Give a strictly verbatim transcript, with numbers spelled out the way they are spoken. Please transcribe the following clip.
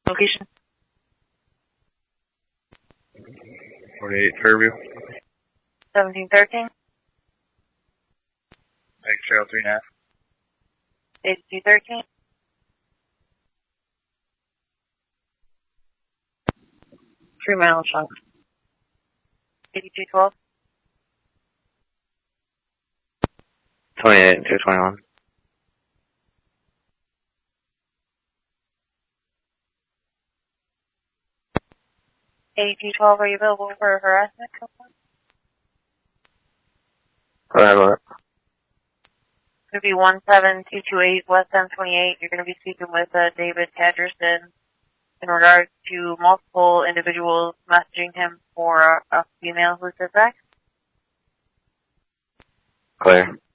Location? forty-eight Fairview. seventeen thirteen. X Trail three and a half. eighty-two thirteen. Three miles shunk. eighty-two twelve. twenty-eight two twenty-one. eighty-two twelve, are you available for a harassment complaint? Go ahead with it. It's going to be one seven two two eight West M twenty-eight. You're going to be speaking with uh, David Tadgerson in regards to multiple individuals messaging him for a, a female who said that. Clear.